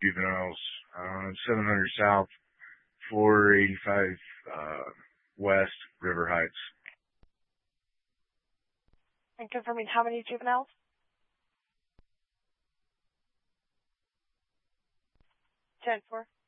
juveniles, 700 South, 485 West, River Heights. And confirming how many juveniles? 10-4.